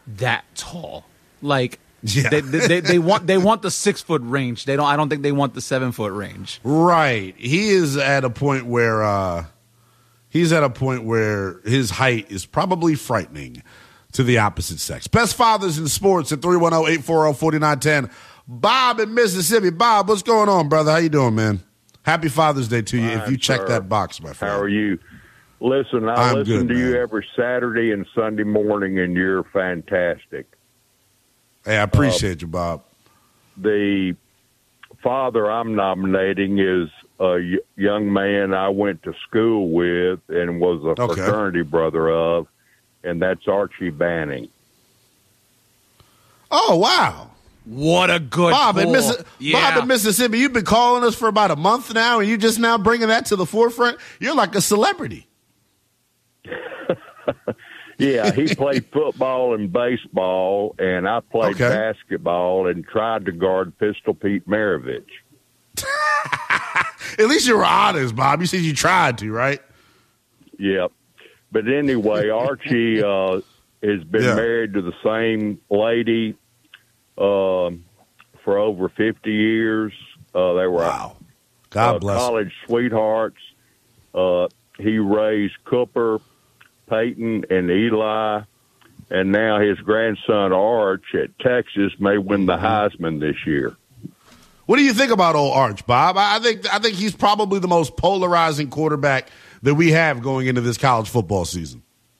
that tall. Like, yeah. they want the 6 foot range. I don't think they want the 7 foot range. Right. He is at a point where his height is probably frightening to the opposite sex. Best fathers in sports at 310-840-4910. Bob in Mississippi. Bob, what's going on, brother? How you doing, man? Happy Father's Day to you. Fine, if you check sir. that box, my friend. How are you? Listen, I I'm listen good, to you man. every Saturday and Sunday morning, and you're fantastic. Hey, I appreciate you, Bob. The father I'm nominating is a young man I went to school with and was a fraternity brother of, and that's Archie Banning. Oh, wow. What a good Bob in Yeah. Mississippi, you've been calling us for about a month now, and you just now bringing that to the forefront. You're like a celebrity. Yeah, he played football and baseball, and I played basketball and tried to guard Pistol Pete Maravich. At least you were honest, Bob. You said you tried to, right? Yep. But anyway, Archie has been married to the same lady for over 50 years. They were God bless college sweethearts. He raised Cooper, Peyton, and Eli, and now his grandson Arch at Texas may win the Heisman this year. What do you think about old Arch, Bob? I think he's probably the most polarizing quarterback that we have going into this college football season.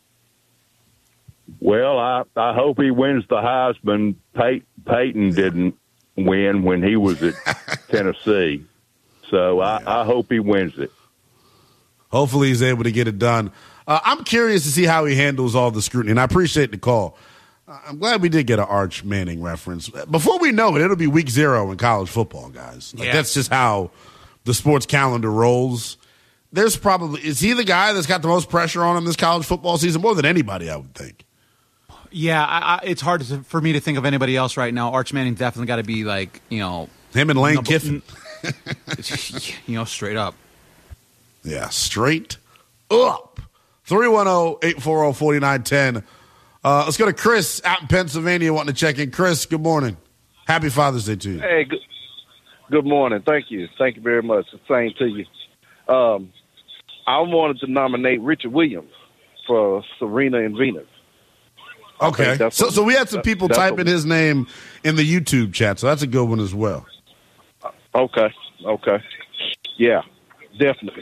Well, I hope he wins the Heisman. Peyton didn't win when he was at Tennessee, so I hope he wins it. Hopefully he's able to get it done. I'm curious to see how he handles all the scrutiny, and I appreciate the call. I'm glad we did get an Arch Manning reference. Before we know it, it'll be week 0 in college football, guys. That's just how the sports calendar rolls. Is he the guy that's got the most pressure on him this college football season? More than anybody, I would think. Yeah, it's hard for me to think of anybody else right now. Arch Manning definitely got to be like, him and Lane Kiffin. Straight up. Yeah, straight up. 310-840-4910. Let's go to Chris out in Pennsylvania wanting to check in. Chris, good morning. Happy Father's Day to you. Hey, good morning. Thank you. Thank you very much. The same to you. I wanted to nominate Richard Williams for Serena and Venus. Okay. So we had some people typing his name in the YouTube chat, so that's a good one as well. Okay. Yeah, definitely.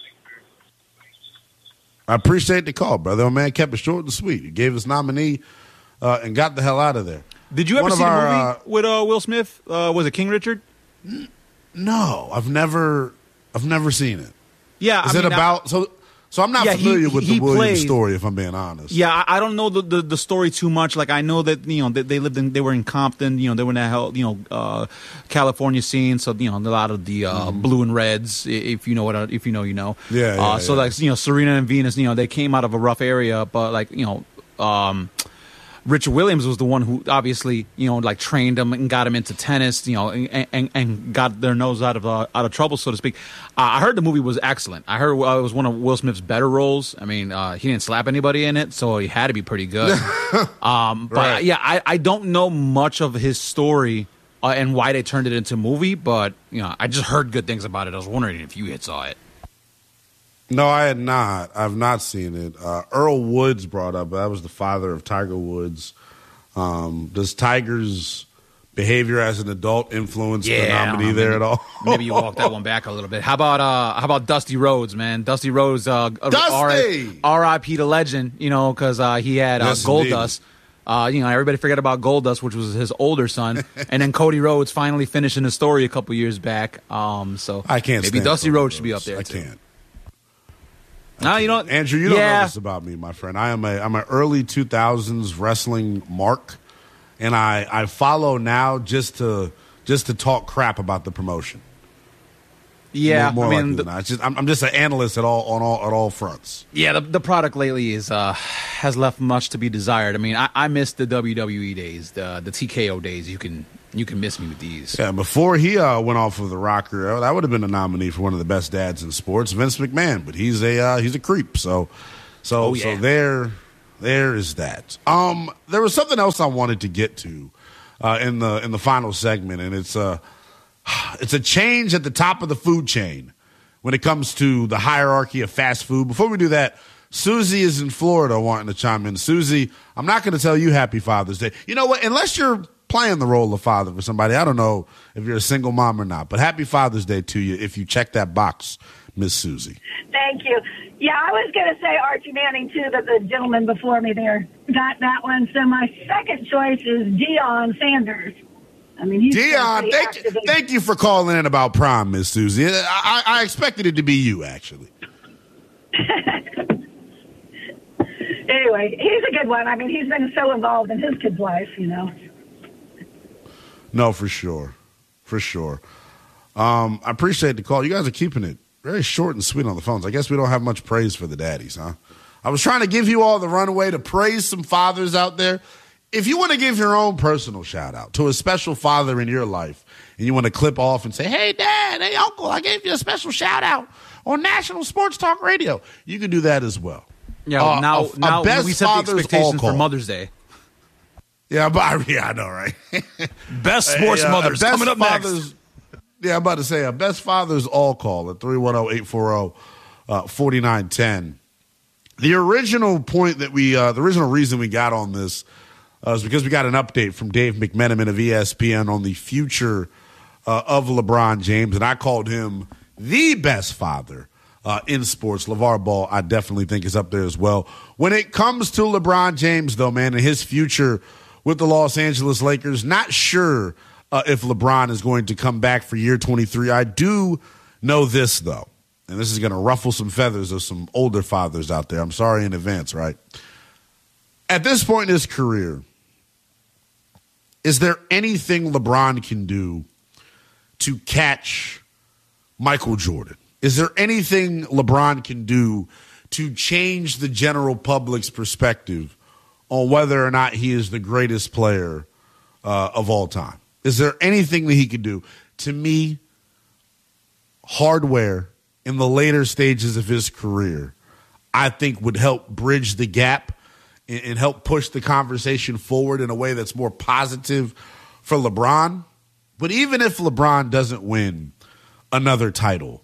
I appreciate the call, brother. Oh, man, kept it short and sweet. He gave us nominee and got the hell out of there. Did you ever see the movie with Will Smith? Was it King Richard? No, I've never seen it. Yeah, is it about? So I'm not familiar with the Williams story, if I'm being honest. Yeah, I don't know the story too much. Like I know that they were in Compton. They were in that California scene. So a lot of the blue and reds. If you know you know. Yeah. So like Serena and Venus. They came out of a rough area, but like Richard Williams was the one who obviously, trained them and got them into tennis, and got their nose out of trouble, so to speak. I heard the movie was excellent. I heard it was one of Will Smith's better roles. I mean, he didn't slap anybody in it, so he had to be pretty good. But yeah, I don't know much of his story and why they turned it into a movie, but I just heard good things about it. I was wondering if you had saw it. No, I had not. I've not seen it. Earl Woods brought up. That was the father of Tiger Woods. Does Tiger's behavior as an adult influence the nominee there at all? Maybe you walk that one back a little bit. How about Dusty Rhodes, man? Dusty Rhodes, R.I.P. the legend. Because he had Goldust. Everybody forget about Goldust, which was his older son, and then Cody Rhodes finally finishing the story a couple years back. So I can't. Maybe Dusty Rhodes should be up there. I too. can't. Andrew, you don't know this about me, my friend. I'm an early 2000s wrestling mark, and I follow now just to talk crap about the promotion. Yeah, more likely than not. I'm just an analyst at all fronts. Yeah, the product lately has left much to be desired. I mean, I miss the WWE days, the TKO days. You can miss me with these. Yeah, before he went off of the rocker, that would have been a nominee for one of the best dads in sports, Vince McMahon. But he's a creep. So there There is that. There was something else I wanted to get to in the final segment, and it's a change at the top of the food chain when it comes to the hierarchy of fast food. Before we do that, Susie is in Florida wanting to chime in. Susie, I'm not going to tell you Happy Father's Day. You know what? Unless you're playing the role of father for somebody, I don't know if you're a single mom or not, but Happy Father's Day to you if you check that box, Miss Susie. Thank you. Yeah, I was going to say Archie Manning, too, but the gentleman before me there got that one. So my second choice is Deion Sanders. I mean, he's Deion, thank you for calling in about prom, Miss Susie. I expected it to be you, actually. Anyway, he's a good one. I mean, he's been so involved in his kid's life, you know. No, for sure. For sure. I appreciate the call. You guys are keeping it very short and sweet on the phones. I guess we don't have much praise for the daddies, huh? I was trying to give you all the runway to praise some fathers out there. If you want to give your own personal shout out to a special father in your life and you want to clip off and say, hey, Dad, hey, Uncle, I gave you a special shout out on National Sports Talk Radio, you can do that as well. Yeah, now we set the expectations for Mother's Day. Yeah, I know, right? Best sports mothers coming up next. Yeah, I'm about to say a best father's all call at 310-840-4910. The original point that the original reason we got on this is because we got an update from Dave McMenamin of ESPN on the future of LeBron James, and I called him the best father in sports. LeVar Ball, I definitely think, is up there as well. When it comes to LeBron James, though, man, and his future with the Los Angeles Lakers, not sure if LeBron is going to come back for year 23. I do know this, though, and this is going to ruffle some feathers of some older fathers out there. I'm sorry in advance, right? At this point in his career, is there anything LeBron can do to catch Michael Jordan? Is there anything LeBron can do to change the general public's perspective on whether or not he is the greatest player of all time? Is there anything that he could do? To me, hardware in the later stages of his career, I think would help bridge the gap and help push the conversation forward in a way that's more positive for LeBron. But even if LeBron doesn't win another title,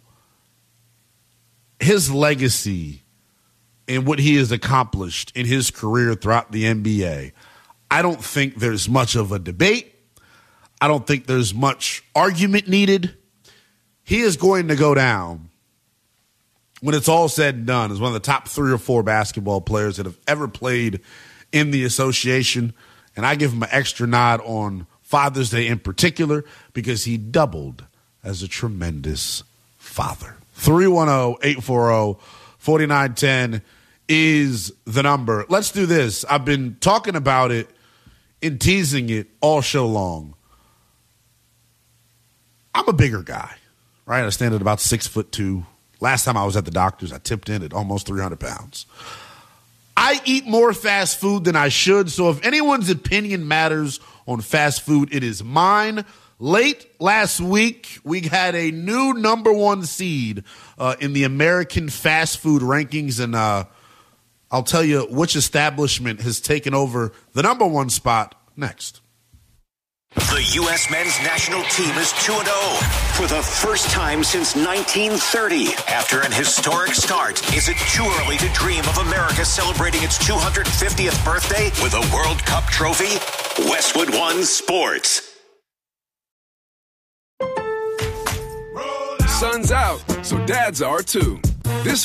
his legacy and what he has accomplished in his career throughout the NBA, I don't think there's much of a debate. I don't think there's much argument needed. He is going to go down, when it's all said and done, as one of the top 3 or 4 basketball players that have ever played in the association. And I give him an extra nod on Father's Day in particular because he doubled as a tremendous father. 310-840-4910 is the number. Let's do this. I've been talking about it and teasing it all show long. I'm a bigger guy, right? I stand at about 6'2". Last time I was at the doctor's, I tipped in at almost 300 pounds. I eat more fast food than I should, so if anyone's opinion matters on fast food, it is mine. Late last week, we had a new number 1 seed in the American fast food rankings, and I'll tell you which establishment has taken over the number 1 spot next. The U.S. men's national team is 2-0 for the first time since 1930. After an historic start, is it too early to dream of America celebrating its 250th birthday with a World Cup trophy? Westwood One Sports. Sun's out, so dads are too. This